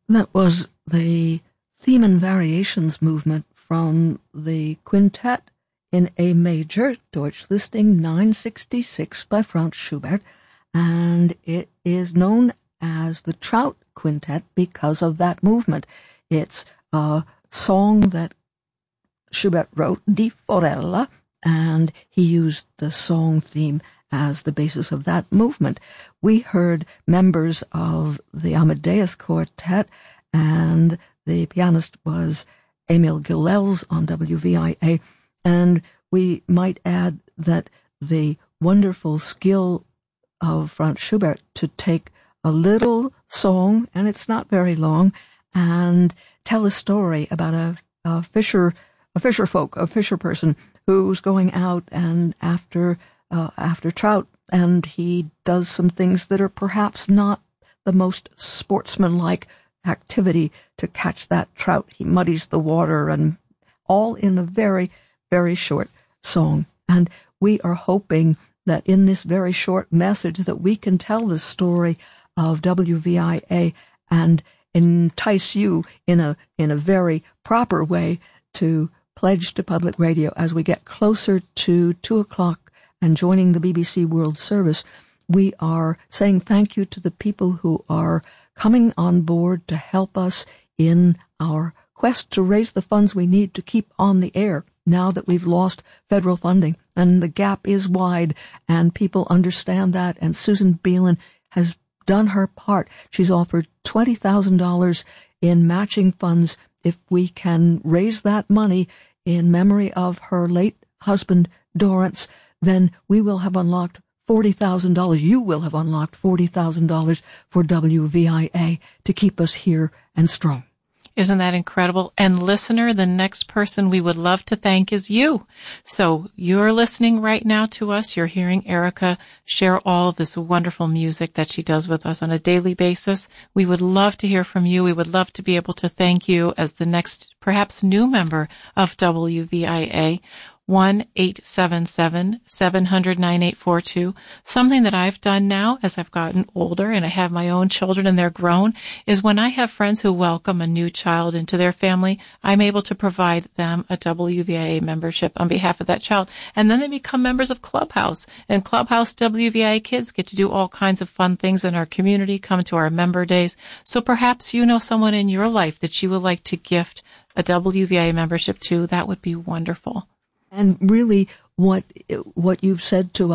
That was the Theme and Variations movement from the Quintet in A Major, Deutsch Listing 966 by Franz Schubert, and it is known as the Trout Quintet because of that movement. It's a song that Schubert wrote, Die Forella, and he used the song theme as the basis of that movement. We heard members of the Amadeus Quartet, and the pianist was Emil Gilels on WVIA, and we might add that the wonderful skill of Franz Schubert to take a little song, and it's not very long, and tell a story about a fisher person who's going out and after trout, and he does some things that are perhaps not the most sportsmanlike activity to catch that trout. He muddies the water, and all in a very, very short song. And we are hoping that in this very short message that we can tell the story of WVIA and entice you in a very proper way to pledge to public radio as we get closer to 2 o'clock and joining the BBC World Service. We are saying thank you to the people who are coming on board to help us in our quest to raise the funds we need to keep on the air now that we've lost federal funding. And the gap is wide, and people understand that, and Susan Beelan has done her part. She's offered $20,000 in matching funds if we can raise that money in memory of her late husband, Dorrance. Then we will have unlocked $40,000. You will have unlocked $40,000 for WVIA to keep us here and strong. Isn't that incredible? And listener, the next person we would love to thank is you. So you're listening right now to us. You're hearing Erica share all of this wonderful music that she does with us on a daily basis. We would love to hear from you. We would love to be able to thank you as the next, perhaps new member of WVIA. 1-877-700-9842. Something that I've done now as I've gotten older and I have my own children and they're grown is when I have friends who welcome a new child into their family, I'm able to provide them a WVIA membership on behalf of that child. And then they become members of Clubhouse. And Clubhouse WVIA kids get to do all kinds of fun things in our community, come to our member days. So perhaps you know someone in your life that you would like to gift a WVIA membership to. That would be wonderful. And really, what you've said to